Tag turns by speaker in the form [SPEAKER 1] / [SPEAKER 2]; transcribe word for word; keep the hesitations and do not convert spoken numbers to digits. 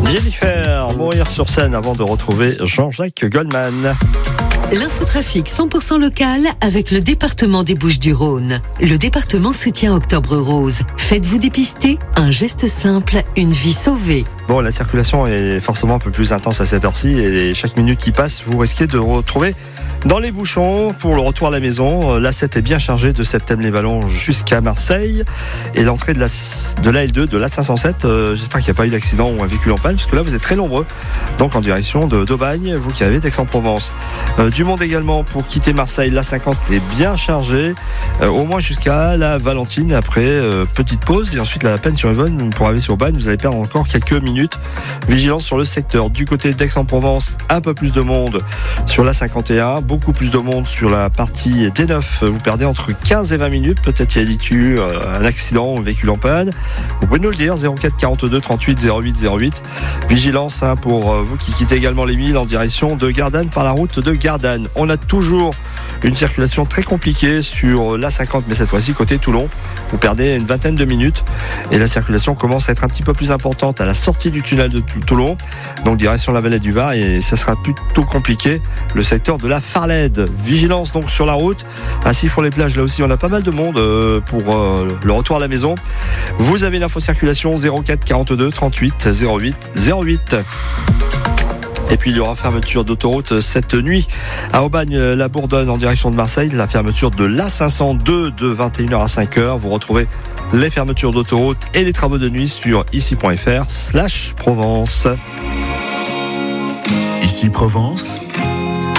[SPEAKER 1] Jennifer, mourir sur scène avant de retrouver Jean-Jacques Goldman.
[SPEAKER 2] L'infotrafic cent pour cent local avec le département des Bouches-du-Rhône. Le département soutient Octobre Rose. Faites-vous dépister, un geste simple, une vie sauvée.
[SPEAKER 1] Bon, la circulation est forcément un peu plus intense à cette heure-ci et chaque minute qui passe, vous risquez de retrouver dans les bouchons pour le retour à la maison. L'A sept est bien chargée de Septèmes-les-Vallons jusqu'à Marseille et l'entrée de la, de l'A L deux, de l'A cinq cent sept. Euh, j'espère qu'il n'y a pas eu d'accident ou un véhicule en panne parce que là vous êtes très nombreux. Donc en direction de d'Aubagne, vous qui avez d'Aix-en-Provence. Euh, du monde également pour quitter Marseille. L'A cinquante est bien chargée, euh, au moins jusqu'à la Valentine. Après euh, petite pause et ensuite la Peine-sur-Yvonne pour arriver sur Aubagne. Vous allez perdre encore quelques minutes. Vigilance sur le secteur. Du côté d'Aix-en-Provence, un peu plus de monde sur l'A cinquante et un. Beaucoup plus de monde sur la partie D neuf. Vous perdez entre quinze et vingt minutes. Peut-être y a-t-il un accident ou un véhicule en panne. Vous pouvez nous le dire. zéro quatre quarante-deux trente-huit zéro huit zéro huit. Vigilance hein, pour vous qui quittez également les milles en direction de Gardanne par la route de Gardanne. On a toujours une circulation très compliquée sur l'A cinquante, mais cette fois-ci côté Toulon. Vous perdez une vingtaine de minutes et la circulation commence à être un petit peu plus importante à la sortie du tunnel de Toulon, donc direction la vallée du Var, et ça sera plutôt compliqué le secteur de la Farlède. Vigilance donc sur la route, ainsi pour les plages, là aussi on a pas mal de monde euh, pour euh, le retour à la maison. Vous avez l'info circulation zéro quatre quarante-deux trente-huit zéro huit zéro huit. Et puis il y aura fermeture d'autoroute cette nuit à Aubagne-la-Bourdonne en direction de Marseille. La fermeture de l'A cinq cent deux de vingt et une heures à cinq heures. Vous retrouvez les fermetures d'autoroute et les travaux de nuit sur ici point f r slash Provence.
[SPEAKER 3] Ici Provence,